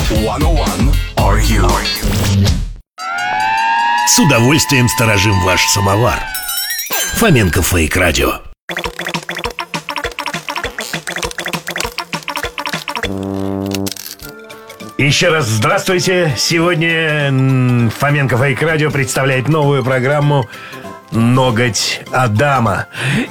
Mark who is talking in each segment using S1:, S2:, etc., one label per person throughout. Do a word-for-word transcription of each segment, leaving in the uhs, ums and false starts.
S1: сто один Are You?
S2: С удовольствием сторожим ваш самовар. Фоменко Фейк Радио. Еще раз здравствуйте. Сегодня Фоменко Фейк Радио представляет новую программу «Ноготь Адама».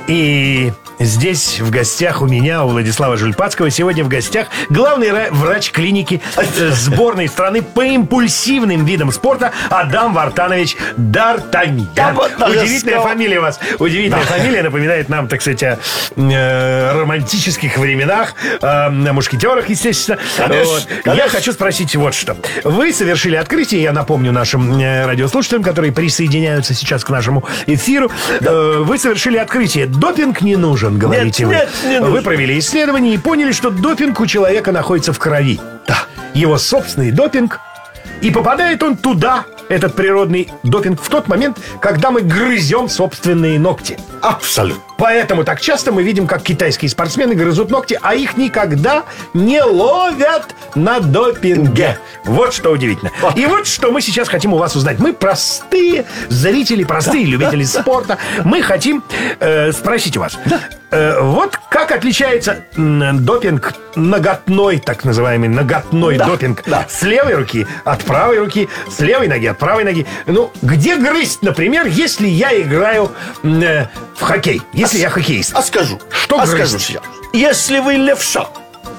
S2: И здесь в гостях у меня, у Владислава Жульпацкого, сегодня в гостях главный врач клиники сборной страны по импульсивным видам спорта Адам Вартанович Д'Артаньян. Да, вот удивительная фамилия у вас. Удивительная да. фамилия напоминает нам, так сказать, о э, романтических временах, о мушкетерах, естественно. Конечно, вот. конечно. Я хочу спросить вот что. Вы совершили открытие, я напомню нашим э, радиослушателям, которые присоединяются сейчас к нашему эфиру. Да. Э, вы совершили открытие. Допинг не нужен. Говорите нет, вы. Нет, не нужно. Вы провели исследование и поняли, что допинг у человека находится в крови. Да. Его собственный допинг. И попадает он туда, этот природный допинг, в тот момент, когда мы грызем собственные ногти. Абсолютно. Поэтому так часто мы видим, как китайские спортсмены грызут ногти, а их никогда не ловят на допинге. Вот что удивительно. Вот. И вот что мы сейчас хотим у вас узнать. Мы простые зрители, простые да, любители да, спорта. Да. Мы хотим э, спросить у вас. Да. Э, вот как отличается э, допинг ноготной, так называемый ноготной да, допинг да. с левой руки от правой руки, с левой ноги от правой ноги. Ну, где грызть, например, если я играю э, в хоккей? Если а я хоккеист.
S3: А скажу.
S2: Что
S3: а
S2: грызть?
S3: скажу сейчас. Если вы левша,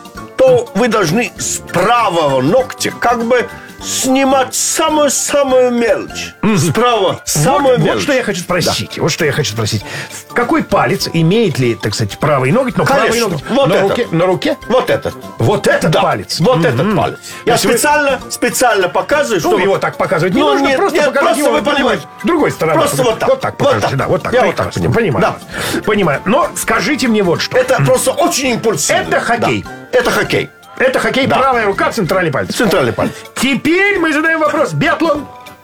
S3: то вы должны с правого ногтя как бы снимать самую-самую мелочь. Mm-hmm. Справа самую
S2: вот,
S3: мелочь.
S2: Вот что я хочу спросить. Да. Вот что я хочу спросить. Какой палец имеет ли, так сказать, правый ноготь? Но правый ноготь
S3: вот
S2: на
S3: этот.
S2: руке? На руке?
S3: Вот этот.
S2: Вот этот да. палец?
S3: Вот
S2: mm-hmm.
S3: этот палец. Я
S2: Если
S3: специально,
S2: вы...
S3: специально показываю,
S2: что... Ну, его так показывать не ну, нужно.
S3: Нет,
S2: просто
S3: нет,
S2: показать
S3: просто
S2: его
S3: вы понимаете.
S2: С другой стороны.
S3: Просто вот так.
S2: Вот так покажите.
S3: Вот так.
S2: Да, вот так.
S3: Я вот так
S2: понимаю. Понимаю.
S3: Да.
S2: Понимаю. Но скажите мне вот что.
S3: Это просто очень импульсивно.
S2: Это хоккей.
S3: Да. Это хоккей.
S2: Это хоккей,
S3: да.
S2: правая рука, центральный палец.
S3: Центральный палец.
S2: Теперь мы задаем вопрос. Биатлон.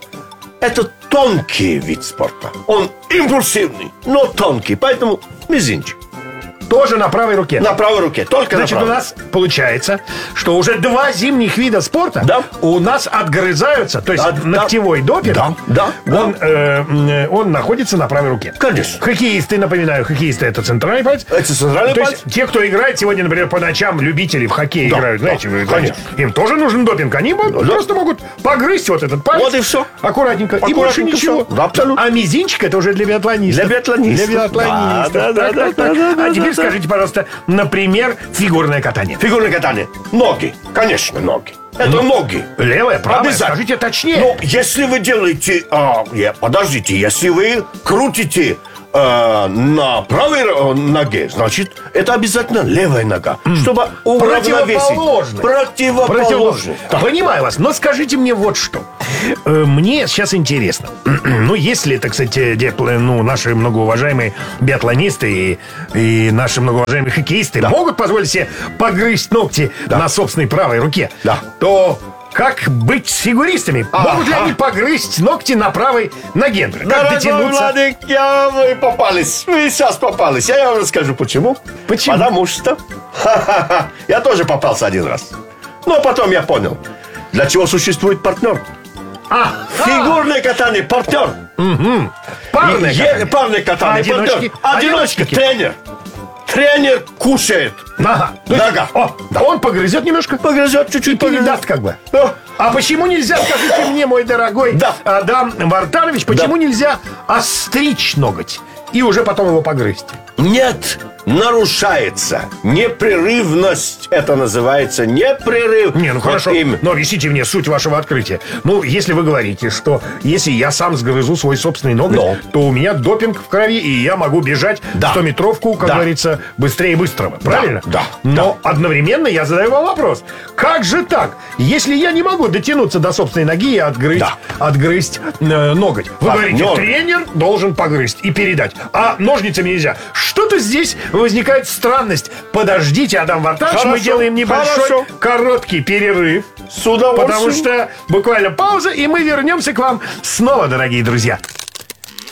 S3: Это тонкий вид спорта. Он импульсивный, но тонкий. Поэтому мизинчик.
S2: Тоже на правой руке.
S3: На правой руке, только
S2: Значит,
S3: на правой.
S2: у нас получается, что уже два зимних вида спорта
S3: да.
S2: у нас отгрызаются. То есть
S3: да,
S2: ногтевой
S3: да.
S2: допинг,
S3: да, да,
S2: он,
S3: да.
S2: Э, он находится на правой руке.
S3: Конечно.
S2: Хоккеисты, напоминаю, хоккеисты — это центральный палец.
S3: Это центральный
S2: То
S3: палец.
S2: есть те, кто играет сегодня, например, по ночам, любители в хоккей
S3: да,
S2: играют,
S3: да,
S2: знаете, вы
S3: конечно.
S2: Им тоже нужен допинг. Они да. просто могут погрызть вот этот палец.
S3: Вот и все.
S2: Аккуратненько.
S3: Аккуратненько
S2: и больше ничего.
S3: Да, абсолютно.
S2: А мизинчик — это уже для биатлонистов.
S3: Для биатлонистов.
S2: Для биатлонистов.
S3: Да, да,
S2: так,
S3: да,
S2: так,
S3: да,
S2: так.
S3: да, да,
S2: а теперь
S3: да,
S2: скажите, пожалуйста, например, фигурное катание.
S3: Фигурное катание. Ноги. Конечно, ноги. Это
S2: ну,
S3: ноги.
S2: Левая, правая. Скажите точнее.
S3: Ну, если вы делаете... А, я, подождите, если вы крутите а, на правой ноге, значит, это обязательно левая нога. Mm. Чтобы уравновесить.
S2: Противоположность. Противоположность. Да. Понимаю вас, но скажите мне вот что. Мне сейчас интересно. Ну, если, так сказать, ну, наши многоуважаемые биатлонисты и, и наши многоуважаемые хоккеисты да. могут позволить себе погрызть ногти да. на собственной правой руке,
S3: да.
S2: то как быть с фигуристами? Ага. Могут ли они погрызть ногти на правой ноге? Как
S3: Дорогой
S2: дотянуться?
S3: Владик, я, вы попались. Вы сейчас попались. Я вам расскажу, почему.
S2: Почему?
S3: Потому что я тоже попался один раз. Но потом я понял, для чего существует партнер.
S2: А,
S3: Фигурное катание, партнер.
S2: Угу. Парное
S3: е-
S2: катание.
S3: Парное катание,
S2: а
S3: партнер.
S2: Одиночки?
S3: Одиночки, тренер. Тренер кушает.
S2: Ага.
S3: Нога.
S2: О, да. Он погрызет немножко?
S3: Погрызет чуть-чуть.
S2: И передаст как бы. Да. А почему нельзя, скажите мне, мой дорогой да. Адам Вартанович, почему да. нельзя остричь ноготь и уже потом его погрызть?
S3: Нет, нарушается непрерывность. Это называется непрерыв.
S2: Не, ну вот хорошо, им... но объясните мне суть вашего открытия. Ну, если вы говорите, что если я сам сгрызу свой собственный ноготь, но. то у меня допинг в крови, и я могу бежать да. стометровку, как да. говорится, быстрее быстрого. Правильно?
S3: Да. да.
S2: Но
S3: да.
S2: одновременно я задаю вам вопрос. Как же так? Если я не могу дотянуться до собственной ноги и отгрызть, да. отгрызть э, ноготь. Вы а, говорите, но... тренер должен погрызть и передать. А ножницами нельзя. Что-то здесь возникает странность. Подождите, Адам Вартанович, хорошо, мы делаем небольшой хорошо. короткий перерыв.
S3: С удовольствием.
S2: Потому что буквально пауза, и мы вернемся к вам снова, дорогие друзья.